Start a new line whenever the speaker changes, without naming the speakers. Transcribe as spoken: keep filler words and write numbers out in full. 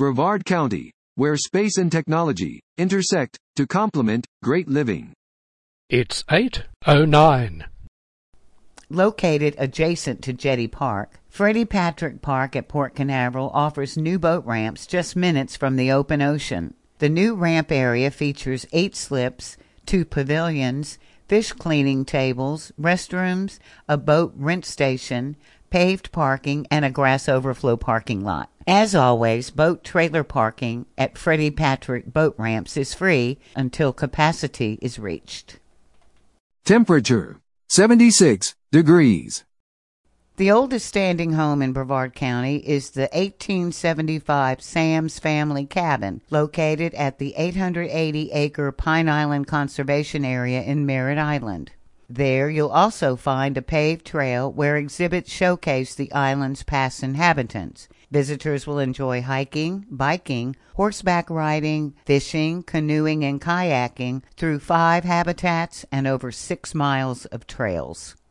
Brevard County, where space and technology intersect to complement great living.
It's eight oh nine.
Located adjacent to Jetty Park, Freddie Patrick Park at Port Canaveral offers new boat ramps just minutes from the open ocean. The new ramp area features eight slips, two pavilions, fish cleaning tables, restrooms, a boat rent station, paved parking, and a grass overflow parking lot. As always, boat trailer parking at Freddie Patrick boat ramps is free until capacity is reached.
Temperature, seventy-six degrees.
The oldest standing home in Brevard County is the eighteen seventy-five Sam's Family Cabin, located at the eight hundred eighty acre Pine Island Conservation Area in Merritt Island. There you'll also find a paved trail where exhibits showcase the island's past inhabitants. Visitors will enjoy hiking, biking, horseback riding, fishing, canoeing, and kayaking through five habitats and over six miles of trails.